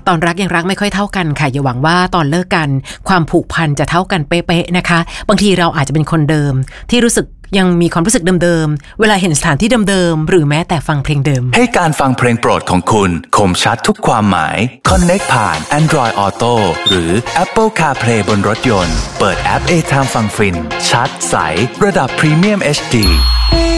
ตอนรักยังรักไม่ค่อยเท่ากันค่ะอย่าหวังว่าตอนเลิกกันความผูกพันจะเท่ากันเป๊ะๆนะคะบางทีเราอาจจะเป็นคนเดิมที่รู้สึกยังมีความรู้สึกเดิมๆเวลาเห็นสถานที่เดิมๆหรือแม้แต่ฟังเพลงเดิมให้การฟังเพลงโปรดของคุณคมชัดทุกความหมาย Connect ผ่าน Android Auto หรือ Apple CarPlay บนรถยนต์เปิดแอป A-Time ฟังฟินชัดใสระดับ Premium HD